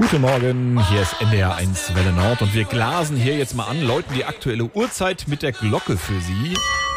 Guten Morgen, hier ist NDR 1 Welle Nord und wir glasen hier jetzt mal an, läuten die aktuelle Uhrzeit mit der Glocke für Sie.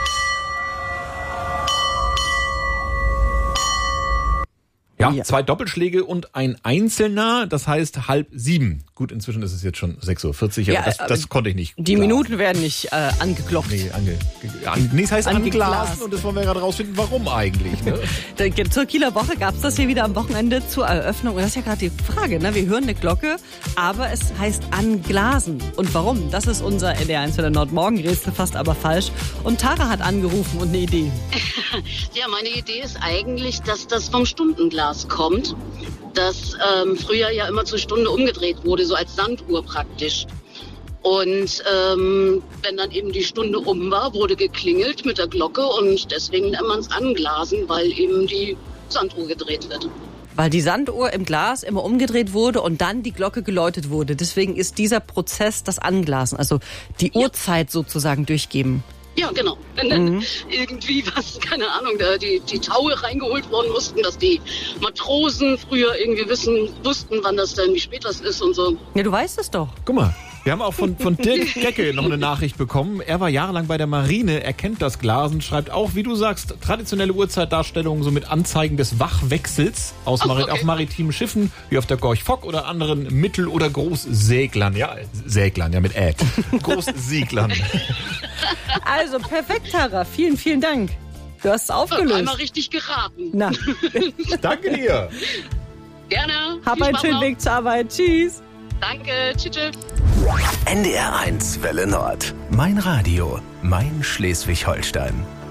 Ja, 2 Doppelschläge und ein einzelner, das heißt 6:30. Gut, inzwischen ist es jetzt schon 6:40 Uhr, aber das konnte ich nicht. Die Minuten werden nicht angeklopft. Nee, es heißt angeglasen und das wollen wir gerade rausfinden, warum eigentlich. Ne? Zur Kieler Woche gab es das hier wieder am Wochenende zur Eröffnung. Und das ist ja gerade die Frage, ne? Wir hören eine Glocke, aber es heißt anglasen. Und warum? Das ist unser NDR 1 Welle Nord Morgenrätsel, fast aber falsch. Und Tara hat angerufen und eine Idee. Ja, meine Idee ist eigentlich, dass das vom Stundenglas kommt, das früher ja immer zur Stunde umgedreht wurde, so als Sanduhr praktisch. Und wenn dann eben die Stunde um war, wurde geklingelt mit der Glocke und deswegen nennt man es anglasen, weil eben die Sanduhr gedreht wird. Weil die Sanduhr im Glas immer umgedreht wurde und dann die Glocke geläutet wurde. Deswegen ist dieser Prozess das Anglasen, also die Uhrzeit sozusagen durchgeben. Ja, genau. Wenn dann irgendwie was, keine Ahnung, die Taue reingeholt worden mussten, dass die Matrosen früher irgendwie wussten, wann das denn, wie spät das ist und so. Ja, du weißt es doch. Guck mal, wir haben auch von Dirk Gecke noch eine Nachricht bekommen. Er war jahrelang bei der Marine, er kennt das Glasen, schreibt auch, wie du sagst, traditionelle Uhrzeitdarstellungen so mit Anzeigen des Wachwechsels auf maritimen Schiffen, wie auf der Gorch Fock oder anderen Mittel- oder Großseglern. Ja, Seglern, ja mit Äd. Großseglern. Also, perfekt, Tara. Vielen, vielen Dank. Du hast es aufgelöst. Einmal richtig geraten. Na. Danke dir. Gerne. Hab einen schönen Weg zur Arbeit. Tschüss. Danke. Tschüss. NDR 1 Welle Nord. Mein Radio. Mein Schleswig-Holstein.